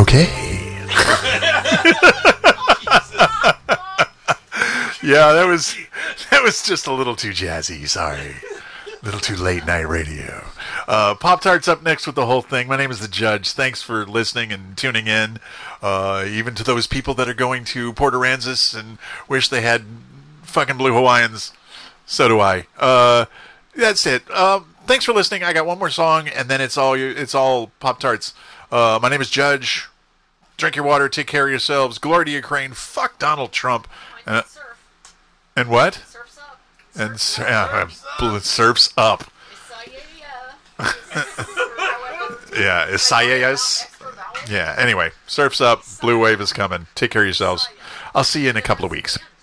Okay. Yeah, that was just a little too jazzy. Sorry. A little too late night radio. Pop-Tarts up next with the whole thing. My name is The Judge. Thanks for listening and tuning in. Even to those people that are going to Port Aransas and wish they had fucking Blue Hawaiians. So do I. That's it. Thanks for listening. I got one more song, and then it's all Pop-Tarts. My name is Judge. Drink your water. Take care of yourselves. Glory to Ukraine. Fuck Donald Trump. And what? Surf's up. And surf's up. Yeah, Isaias. Yeah, anyway, surf's up. Blue wave is coming. Take care of yourselves. I'll see you in a couple of weeks.